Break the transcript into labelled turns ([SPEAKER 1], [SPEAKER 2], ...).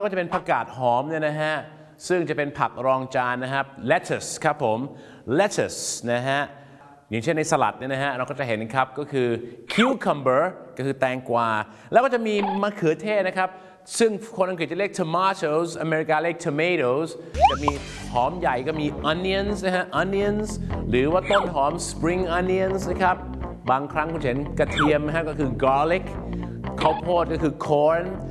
[SPEAKER 1] ก็จะเป็นผักกาดหอมเนี่ยนะฮะซึ่งจะเป็นผักรองจานนะครับ lettuce ครับผม lettuce นะฮะอย่างเช่นในสลัดเนี่ยนะฮะเราก็จะเห็นครับก็คือ cucumber ก็คือแตงกวาแล้วก็จะมีมะเขือเทศนะครับซึ่งคนอังกฤษจะเรียก tomatoes อเมริกาเรียก tomatoes จะมีหอมใหญ่ก็มี onions นะฮะ onions หรือว่าต้นหอม spring onions นะครับบางครั้งคุณเห็นกระเทียมนะฮะก็คือ garlic ข้าวโพดก็คือ corn